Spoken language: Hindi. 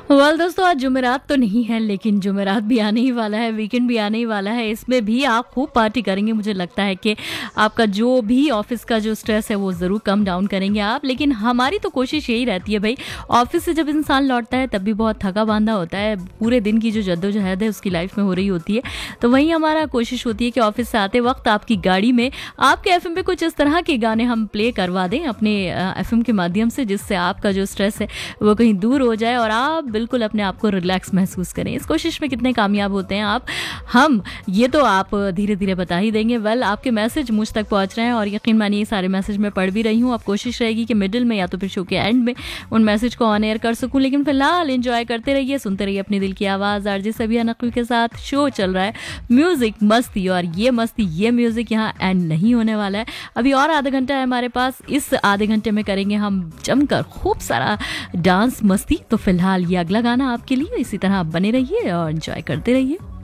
वेल दोस्तों, आज जुमेरात तो नहीं है, लेकिन जुमेरात भी आने ही वाला है, वीकेंड भी आने ही वाला है। इसमें भी आप खूब पार्टी करेंगे। मुझे लगता है कि आपका जो भी ऑफिस का जो स्ट्रेस है वो ज़रूर कम डाउन करेंगे आप। लेकिन हमारी तो कोशिश यही रहती है भाई, ऑफिस से जब इंसान लौटता है तब भी बहुत थका बांधा होता है, पूरे दिन की जो जद्दोजहद है उसकी लाइफ में हो रही होती है। तो वहीं हमारा कोशिश होती है कि ऑफिस से आते वक्त आपकी गाड़ी में आपके एफएम पे कुछ इस तरह के गाने हम प्ले करवा दें अपने एफएम के माध्यम से, जिससे आपका जो स्ट्रेस है वो कहीं दूर हो जाए और आप बिल्कुल अपने आप को रिलैक्स महसूस करें। इस कोशिश में कितने कामयाब होते हैं आप, हम ये तो आप धीरे धीरे बता ही देंगे। वेल, आपके मैसेज मुझ तक पहुंच रहे हैं और यकीन मानिए सारे मैसेज मैं पढ़ भी रही हूँ। अब कोशिश रहेगी कि मिडिल में या तो फिर शो के एंड में उन मैसेज को ऑन एयर कर सकूं, लेकिन फिलहाल एंजॉय करते रहिए, सुनते रहिए अपनी दिल की आवाज़। आरजे सबिया नकवी के साथ शो चल रहा है म्यूजिक मस्ती, और ये मस्ती ये म्यूजिक यहाँ एंड नहीं होने वाला है। अभी और आधा घंटा है हमारे पास। इस आधे घंटे में करेंगे हम जमकर खूब सारा डांस मस्ती। तो फिलहाल ये अगला गाना आपके लिए, इसी तरह आप बने रहिए और एंजॉय करते रहिए।